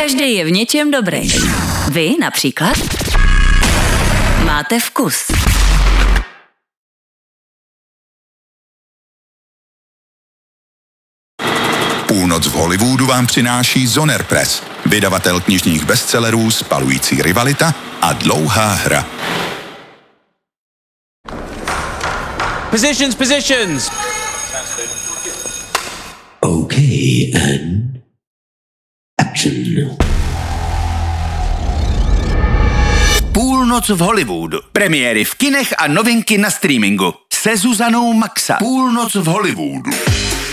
Každý je v něčem dobrý. Vy například máte vkus. Půlnoc v Hollywoodu vám přináší Zoner Press, vydavatel knižních bestsellerů Spalující rivalita a Dlouhá hra. Positions! Okay, and action. Půlnoc v Hollywoodu. Premiéry v kinech a novinky na streamingu. Se Zuzanou Maxa. Půlnoc v Hollywoodu.